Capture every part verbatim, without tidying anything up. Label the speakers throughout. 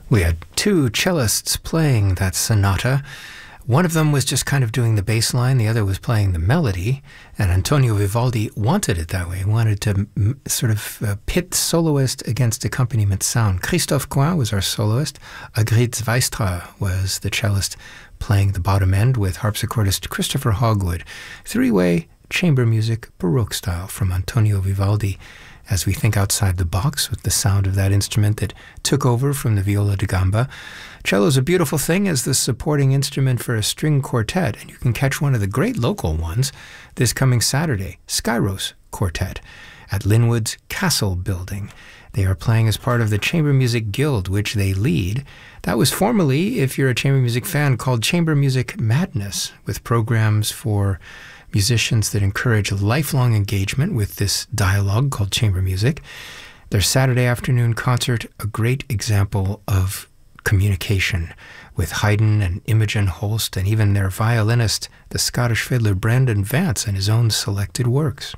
Speaker 1: We had two cellists playing that sonata. One of them was just kind of doing the bass line, the other was playing the melody, and Antonio Vivaldi wanted it that way. He wanted to m- sort of uh, pit soloist against accompaniment sound. Christophe Coin was our soloist. Agrit Zweistra was the cellist playing the bottom end with harpsichordist Christopher Hogwood. Three-way chamber music, Baroque style from Antonio Vivaldi, as we think outside the box with the sound of that instrument that took over from the viola da gamba. Cello's a beautiful thing as the supporting instrument for a string quartet, and you can catch one of the great local ones this coming Saturday, Skyros Quartet, at Linwood's Castle Building. They are playing as part of the Chamber Music Guild, which they lead. That was formerly, if you're a chamber music fan, called Chamber Music Madness, with programs for musicians that encourage lifelong engagement with this dialogue called chamber music. Their Saturday afternoon concert, a great example of communication with Haydn and Imogen Holst, and even their violinist, the Scottish fiddler Brandon Vance, and his own selected works.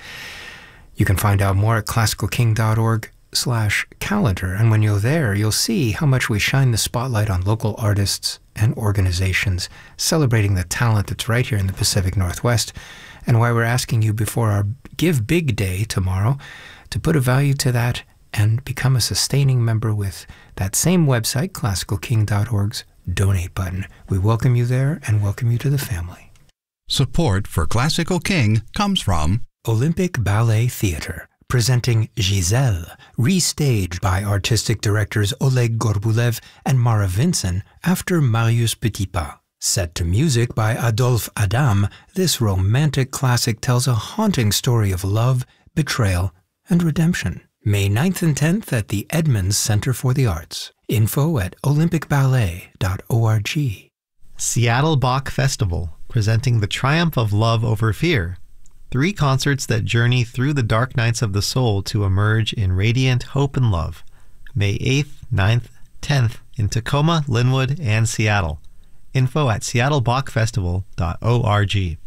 Speaker 1: You can find out more at classicalking.org slash calendar, and when you're there, you'll see how much we shine the spotlight on local artists and organizations celebrating the talent that's right here in the Pacific Northwest, and why we're asking you before our Give Big Day tomorrow to put a value to that and become a sustaining member with that same website, classical king dot org's donate button. We welcome you there and welcome you to the family.
Speaker 2: Support for Classical King comes from
Speaker 1: Olympic Ballet Theatre, presenting Giselle, restaged by artistic directors Oleg Gorbulev and Mara Vinson after Marius Petipa. Set to music by Adolphe Adam, this romantic classic tells a haunting story of love, betrayal, and redemption. May ninth and tenth at the Edmonds Center for the Arts. Info at olympic ballet dot org.
Speaker 3: Seattle Bach Festival, presenting The Triumph of Love Over Fear. Three concerts that journey through the dark nights of the soul to emerge in radiant hope and love. May eighth, ninth, tenth in Tacoma, Linwood, and Seattle. Info at seattle bach festival dot org.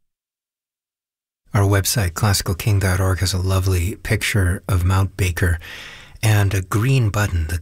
Speaker 1: Our website, classical king dot org, has a lovely picture of Mount Baker and a green button, the